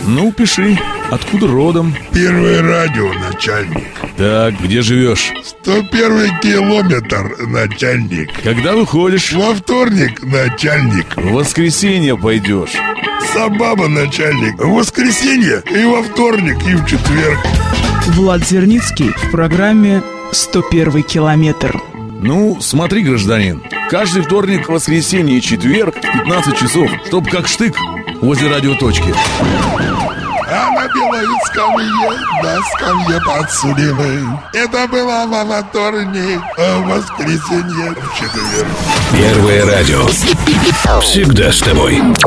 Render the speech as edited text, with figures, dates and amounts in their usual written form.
Ну, пиши. Откуда родом? Первое радио, начальник. Так, где живешь? 101 километр, начальник. Когда выходишь? Во вторник, начальник. В воскресенье пойдешь. Сабаба, начальник. В воскресенье и во вторник, и в четверг. Влад Зерницкий в программе «101 километр». Ну, смотри, гражданин, каждый вторник, воскресенье и четверг в 15 часов, чтоб как штык возле радиоточки. А на белой скамье, на скамье подсудимый. Это было во вторник, а в воскресенье в четверг. Первое радио. Всегда с тобой.